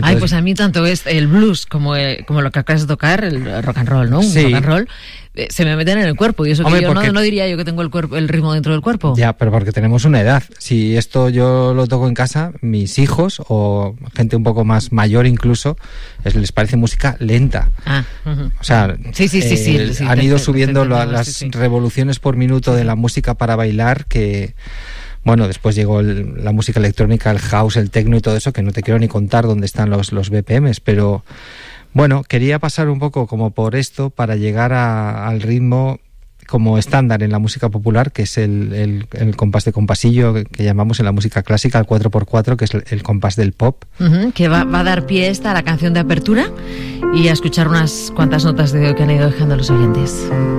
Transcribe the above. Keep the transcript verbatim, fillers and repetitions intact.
Entonces, ay, pues a mí tanto es el blues como, el, como lo que acabas de tocar, el rock and roll, ¿no? Sí. Rock and roll, eh, se me meten en el cuerpo. Y eso Hombre, que yo porque... no, no diría yo que tengo el cuerpo, el ritmo dentro del cuerpo. Ya, pero porque tenemos una edad. Si esto yo lo toco en casa, mis hijos o gente un poco más mayor incluso, es, les parece música lenta. Ah, uh-huh. O sea, sí, sí, sí, sí, eh, sí, han te, ido te, subiendo te, te, te, la, te, las sí, sí. revoluciones por minuto de la música para bailar que... Bueno, después llegó el, la música electrónica, el house, el techno y todo eso, que no te quiero ni contar dónde están los, los B P Ms, pero bueno, quería pasar un poco como por esto para llegar a, al ritmo como estándar en la música popular, que es el, el, el compás de compasillo que, que llamamos en la música clásica, el cuatro por cuatro, que es el, el compás del pop. Uh-huh, que va, va a dar pie esta a la canción de apertura y a escuchar unas cuantas notas de que han ido dejando los oyentes.